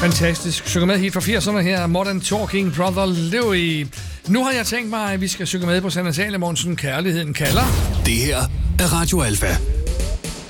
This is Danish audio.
Fantastisk. Synger med hit fra 80'erne her. Modern Talking Brother Louie. Nu har jeg tænkt mig, at vi skal synge med på Sanne Salomonsen. Kærligheden kalder. Det her er Radio Alfa.